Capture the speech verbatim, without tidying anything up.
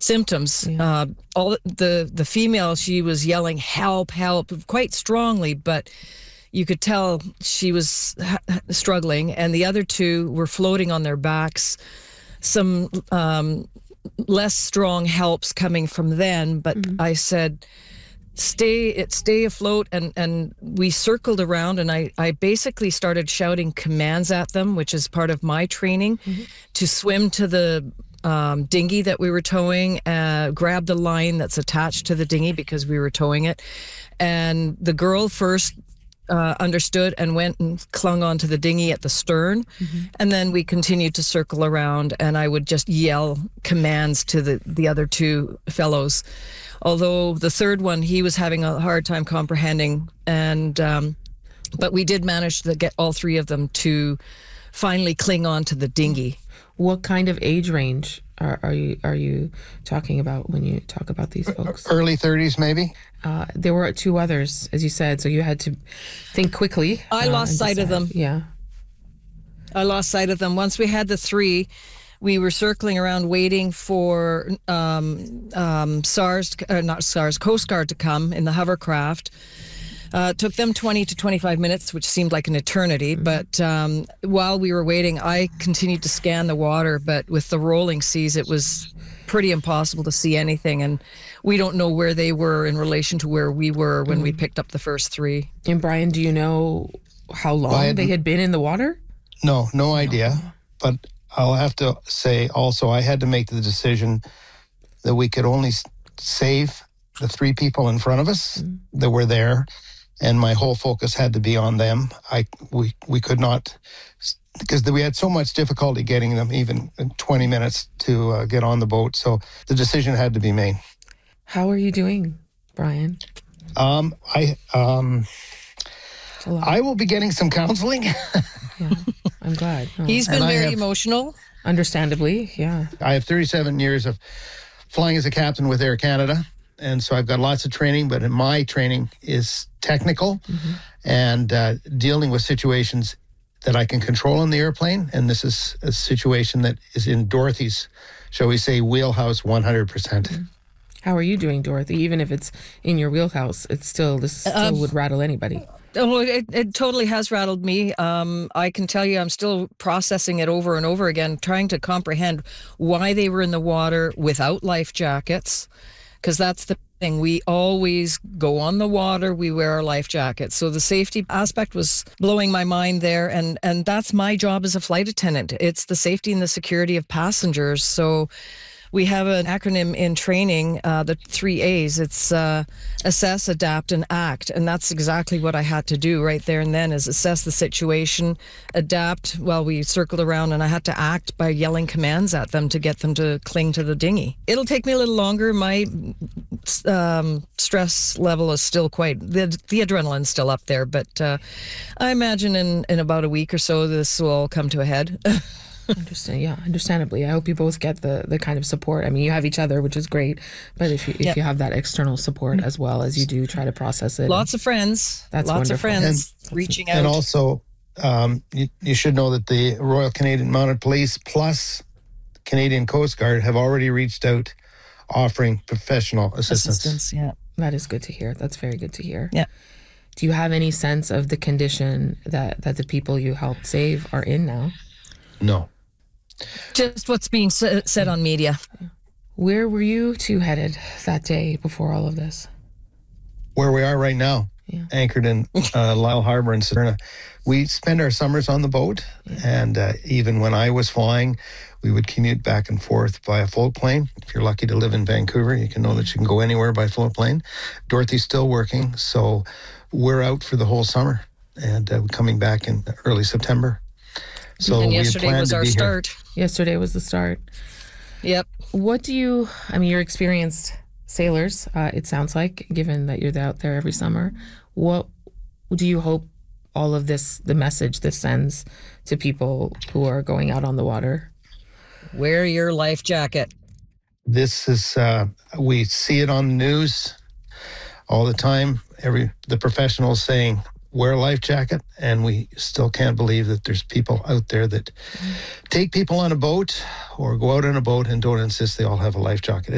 symptoms. Yeah. Uh, all the the female, she was yelling help, help, quite strongly, but you could tell she was ha- struggling, and the other two were floating on their backs. Some um, less strong helps coming from then, but Mhm. I said, stay it stay afloat, and and we circled around, and I I basically started shouting commands at them, which is part of my training, Mhm. to swim to the um, dinghy that we were towing, uh, grab the line that's attached to the dinghy because we were towing it, and the girl first uh, understood and went and clung onto the dinghy at the stern, Mhm. and then we continued to circle around, and I would just yell commands to the the other two fellows. Although the third one, he was having a hard time comprehending, and um, but we did manage to get all three of them to finally cling on to the dinghy. What kind of age range are, are you are you talking about when you talk about these folks? Early thirties, maybe. Uh, there were two others, as you said, so you had to think quickly. I uh, lost and sight of decide. them. Yeah. I lost sight of them. Once we had the three, we were circling around waiting for um, um, SARS, uh, not SARS, Coast Guard to come in the hovercraft. Uh, it took them twenty to twenty-five minutes, which seemed like an eternity. Mm-hmm. But um, while we were waiting, I continued to scan the water. But with the rolling seas, it was pretty impossible to see anything. And we don't know where they were in relation to where we were when mm-hmm. we picked up the first three. And Brian, do you know how long had, they had been in the water? No, no idea. No. But I'll have to say also, I had to make the decision that we could only save the three people in front of us mm-hmm. that were there. And my whole focus had to be on them. I we we could not, because we had so much difficulty getting them even in twenty minutes to uh, get on the boat. So the decision had to be made. How are you doing, Brian? Um, I um, I will be getting some counseling. Yeah, I'm glad. Oh. He's been and very have, emotional. Understandably, yeah. I have thirty-seven years of flying as a captain with Air Canada. And so I've got lots of training, but my training is technical mm-hmm. and uh, dealing with situations that I can control on the airplane. And this is a situation that is in Dorothy's, shall we say, wheelhouse one hundred percent. Mm-hmm. How are you doing, Dorothy? Even if it's in your wheelhouse, it's still, this still um, would rattle anybody. Oh, it, it totally has rattled me. Um, I can tell you I'm still processing it over and over again, trying to comprehend why they were in the water without life jackets. Because that's the thing. We always go on the water, we wear our life jackets. So the safety aspect was blowing my mind there. And, and that's my job as a flight attendant. It's the safety and the security of passengers. So we have an acronym in training, uh, the three A's. It's uh, assess, adapt, and act. And that's exactly what I had to do right there and then, is assess the situation, adapt while we circled around, and I had to act by yelling commands at them to get them to cling to the dinghy. It'll take me a little longer. My um, stress level is still quite, the, the adrenaline's still up there, but uh, I imagine in, in about a week or so, this will all come to a head. Understand, yeah, understandably. I hope you both get the, the kind of support. I mean, you have each other, which is great, but if you if yep. you have that external support as well as you do try to process it. Lots of friends. That's Lots wonderful. of friends and, reaching out. And also, um, you, you should know that the Royal Canadian Mounted Police plus Canadian Coast Guard have already reached out offering professional assistance. Assistance, yeah. That is good to hear. That's very good to hear. Yeah. Do you have any sense of the condition that, that the people you helped save are in now? No. Just what's being said on media. Where were you two headed that day before all of this? Where we are right now, yeah. anchored in uh, Lyle Harbor in Sedona. We spend our summers on the boat, yeah. and uh, even when I was flying, we would commute back and forth by a float plane. If you're lucky to live in Vancouver, you can know that you can go anywhere by float plane. Dorothy's still working, so we're out for the whole summer, and uh, coming back in early September. So and yesterday was our start. Here. Yesterday was the start. Yep. What do you, I mean, you're experienced sailors, uh, it sounds like, given that you're out there every summer. What do you hope all of this, the message this sends to people who are going out on the water? Wear your life jacket. This is, uh, we see it on the news all the time. Every the professionals saying, wear a life jacket, and we still can't believe that there's people out there that take people on a boat or go out on a boat and don't insist they all have a life jacket.